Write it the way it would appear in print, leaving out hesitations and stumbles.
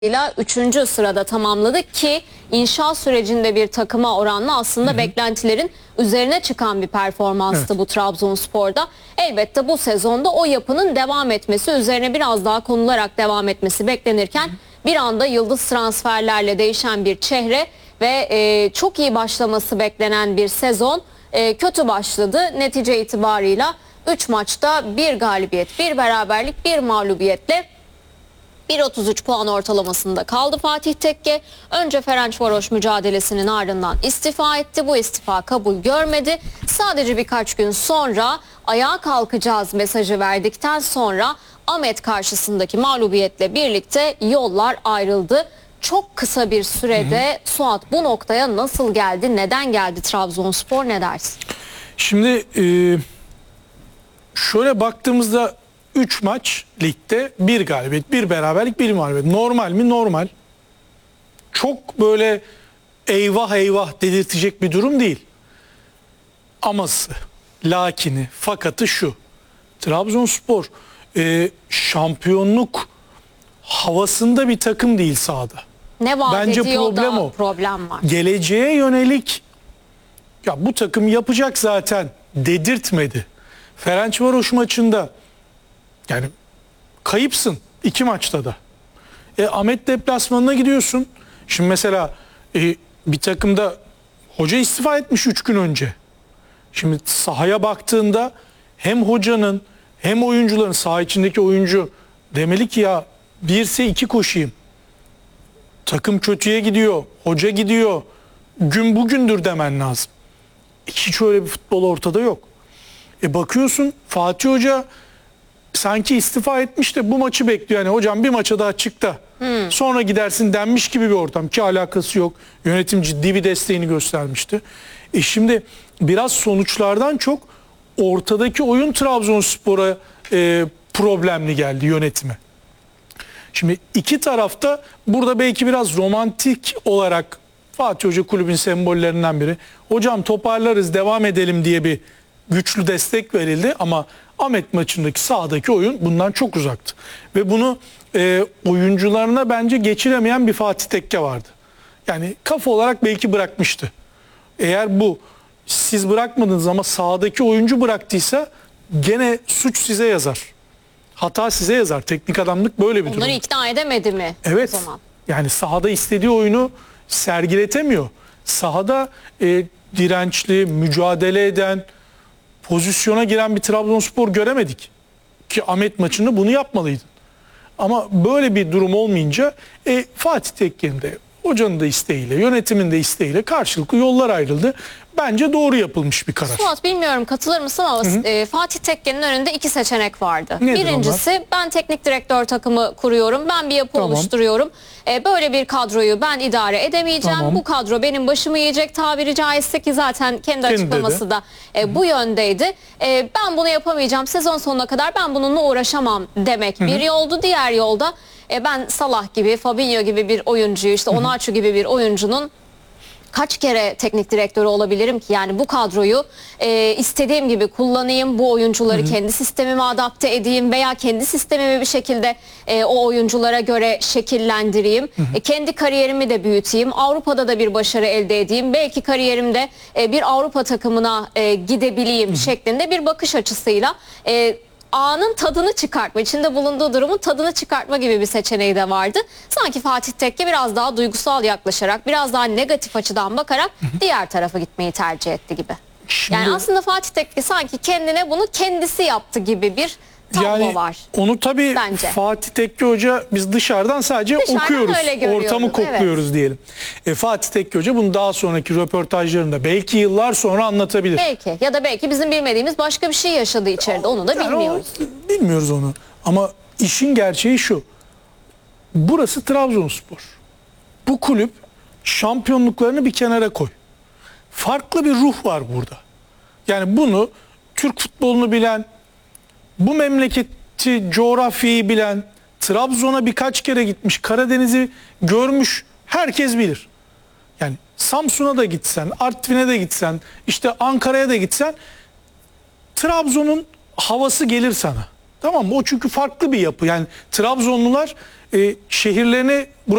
ile 3. sırada tamamladı ki inşa sürecinde bir takıma oranla aslında beklentilerin üzerine çıkan bir performanstı bu Trabzonspor'da. Elbette bu sezonda o yapının devam etmesi, üzerine biraz daha konularak devam etmesi beklenirken bir anda yıldız transferlerle değişen bir çehre ve çok iyi başlaması beklenen bir sezon kötü başladı. Netice itibarıyla 3 maçta 1 galibiyet, 1 beraberlik, 1 mağlubiyetle 1.33 puan ortalamasında kaldı Fatih Tekke. Önce Ferencvaros mücadelesinin ardından istifa etti. Bu istifa kabul görmedi. Sadece birkaç gün sonra ayağa kalkacağız mesajı verdikten sonra Ahmet karşısındaki mağlubiyetle birlikte yollar ayrıldı. Çok kısa bir sürede Suat bu noktaya nasıl geldi, neden geldi Trabzonspor, ne dersin? Şimdi şöyle baktığımızda 3 maç ligde 1 galibiyet, 1 beraberlik, 1 mağlubiyet. Normal mi? Normal. Çok böyle eyvah eyvah dedirtecek bir durum değil. Aması, lakini, fakatı şu. Trabzonspor şampiyonluk havasında bir takım değil sahada. Ne vaat Bence ediyor problem da o. problem var. Geleceğe yönelik ya bu takım yapacak zaten dedirtmedi. Ferencvaros maçında yani kayıpsın 2 maçta da. Ahmet deplasmanına gidiyorsun. Şimdi mesela bir takımda hoca istifa etmiş 3 gün önce. Şimdi sahaya baktığında hem hocanın hem oyuncuların, saha içindeki oyuncu demeli ki ya 1'se 2 koşayım. Takım kötüye gidiyor, hoca gidiyor. Gün bugündür demen lazım. Hiç öyle bir futbol ortada yok. Bakıyorsun Fatih Hoca sanki istifa etmiş de bu maçı bekliyor. Yani hocam bir maça daha çık da sonra gidersin denmiş gibi bir ortam ki alakası yok. Yönetim ciddi bir desteğini göstermişti. Şimdi biraz sonuçlardan çok ortadaki oyun Trabzonspor'a problemli geldi yönetime. Şimdi iki tarafta burada belki biraz romantik olarak Fatih Hoca kulübün sembollerinden biri. Hocam toparlarız devam edelim diye bir güçlü destek verildi ama Ahmet maçındaki sahadaki oyun bundan çok uzaktı. Ve bunu oyuncularına bence geçiremeyen bir Fatih Tekke vardı. Yani kafa olarak belki bırakmıştı. Eğer bu siz bırakmadınız ama sahadaki oyuncu bıraktıysa gene suç size yazar. Hata size yazar. Teknik adamlık böyle bir durum. Onları ikna edemedi mi Evet. o zaman? Yani sahada istediği oyunu sergiletemiyor. Sahada dirençli, mücadele eden, pozisyona giren bir Trabzonspor göremedik. Ki Ahmet maçında bunu yapmalıydın. Ama böyle bir durum olmayınca Fatih Tekke'nin de hocanın da isteğiyle, yönetimin de isteğiyle karşılıklı yollar ayrıldı. Bence doğru yapılmış bir karar. Suat bilmiyorum katılır mısın ama Fatih Tekke'nin önünde 2 seçenek vardı. Nedir Birincisi onlar? ben teknik direktör takımı kuruyorum, ben bir yapı oluşturuyorum. Böyle bir kadroyu ben idare edemeyeceğim. Bu kadro benim başımı yiyecek tabiri caizse ki zaten kendi açıklaması da bu yöndeydi. Ben bunu yapamayacağım, sezon sonuna kadar ben bununla uğraşamam demek bir yoldu. Diğer yolda ben Salah gibi, Fabinho gibi bir oyuncuyu, işte Onaçu gibi bir oyuncunun kaç kere teknik direktörü olabilirim ki? Yani bu kadroyu istediğim gibi kullanayım, bu oyuncuları kendi sistemime adapte edeyim veya kendi sistemimi bir şekilde o oyunculara göre şekillendireyim. Kendi kariyerimi de büyüteyim, Avrupa'da da bir başarı elde edeyim, belki kariyerimde bir Avrupa takımına gidebileyim şeklinde bir bakış açısıyla anın tadını çıkartma, içinde bulunduğu durumun tadını çıkartma gibi bir seçeneği de vardı. Sanki Fatih Tekke biraz daha duygusal yaklaşarak, biraz daha negatif açıdan bakarak diğer tarafa gitmeyi tercih etti gibi. Şimdi, yani aslında Fatih Tekke sanki kendine bunu kendisi yaptı gibi bir tablo var. Onu tabii bence. Fatih Tekke Hoca biz dışarıdan sadece okuyoruz, ortamı kokluyoruz diyelim. Fatih Tekke Hoca bunu daha sonraki röportajlarında belki yıllar sonra anlatabilir. Belki ya da belki bizim bilmediğimiz başka bir şey yaşadı içeride, onu da bilmiyoruz. Bilmiyoruz onu ama işin gerçeği şu. Burası Trabzonspor. Bu kulüp şampiyonluklarını bir kenara koy. Farklı bir ruh var burada. Yani bunu Türk futbolunu bilen, bu memleketi, coğrafyayı bilen, Trabzon'a birkaç kere gitmiş, Karadeniz'i görmüş herkes bilir. Yani Samsun'a da gitsen, Artvin'e de gitsen, işte Ankara'ya da gitsen Trabzon'un havası gelir sana. Tamam mı? O çünkü farklı bir yapı. Yani Trabzonlular şehirlerine